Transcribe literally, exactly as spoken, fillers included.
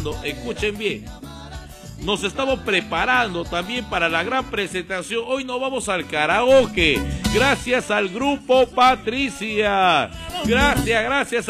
Escuchen bien. Nos estamos preparando también para la gran presentación. Hoy nos vamos al karaoke. Gracias al grupo Patricia. Gracias, gracias.